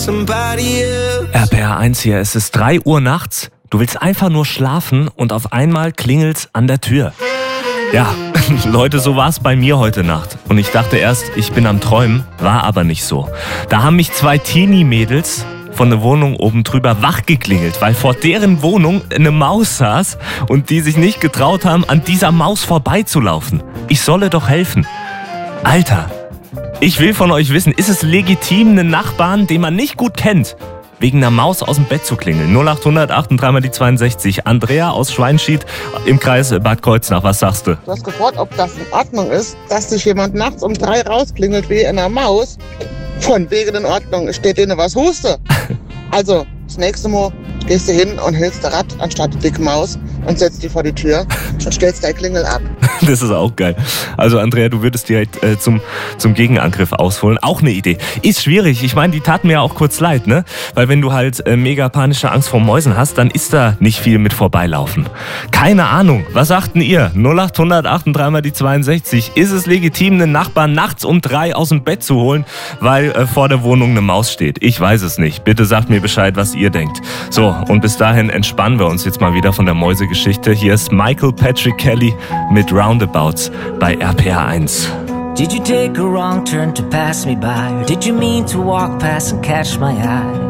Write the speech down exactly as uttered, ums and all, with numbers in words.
R P R eins hier, es ist drei Uhr nachts. Du willst einfach nur schlafen und auf einmal klingelt's an der Tür. Ja, Leute, so war's bei mir heute Nacht. Und ich dachte erst, ich bin am Träumen, war aber nicht so. Da haben mich zwei Teenie-Mädels von der Wohnung oben drüber wach geklingelt, weil vor deren Wohnung eine Maus saß und die sich nicht getraut haben, an dieser Maus vorbeizulaufen. Ich solle doch helfen. Alter, ich will von euch wissen, ist es legitim, einen Nachbarn, den man nicht gut kennt, wegen einer Maus aus dem Bett zu klingeln? null acht hundert achtunddreißig mal die zweiundsechzig. Andrea aus Schweinschied im Kreis Bad Kreuznach, was sagst du? Du hast gefragt, ob das in Ordnung ist, dass sich jemand nachts um drei rausklingelt wie in einer Maus. Von wegen in Ordnung, steht denen was Huste. Also, das nächste Mal gehst du hin und hältst der Rad anstatt die dicke Maus und setzt die vor die Tür und stellst dein Klingel ab. Das ist auch geil. Also Andrea, du würdest direkt äh, zum, zum Gegenangriff ausholen. Auch eine Idee. Ist schwierig. Ich meine, die taten mir ja auch kurz leid, ne? Weil wenn du halt äh, mega panische Angst vor Mäusen hast, dann ist da nicht viel mit vorbeilaufen. Keine Ahnung. Was sagten ihr? null acht hundert achtunddreißig mal die zweiundsechzig. Ist es legitim, einen Nachbarn nachts um drei aus dem Bett zu holen, weil äh, vor der Wohnung eine Maus steht? Ich weiß es nicht. Bitte sagt mir Bescheid, was ihr denkt. So, und bis dahin entspannen wir uns jetzt mal wieder von der Mäusegeschichte. Hier ist Michael Patrick Kelly mit Roundabouts bei R P R eins. Did you take a wrong turn to pass me by? Or did you mean to walk past and catch my eye?